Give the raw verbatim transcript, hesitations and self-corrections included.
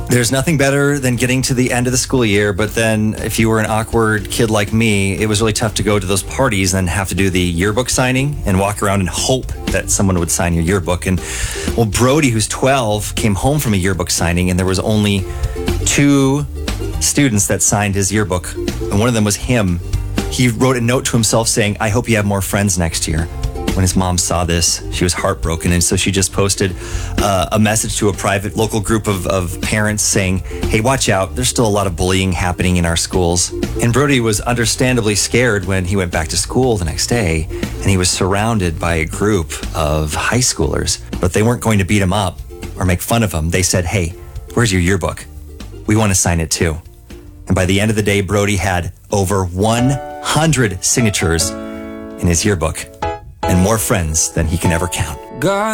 There's nothing better than getting to the end of the school year, but then if you were an awkward kid like me, it was really tough to go to those parties and have to do the yearbook signing and walk around and hope that someone would sign your yearbook. And well, Brody, who's twelve, came home from a yearbook signing, and there was only two students that signed his yearbook, and one of them was him. He wrote a note to himself saying, "I hope you have more friends next year." When his mom saw this, she was heartbroken, and so she just posted uh, a message to a private local group of, of parents saying, "Hey, watch out, there's still a lot of bullying happening in our schools." And Brody was understandably scared when he went back to school the next day, and he was surrounded by a group of high schoolers, but they weren't going to beat him up or make fun of him. They said, "Hey, where's your yearbook? We want to sign it too." And by the end of the day, Brody had over one hundred signatures in his yearbook and more friends than he can ever count. God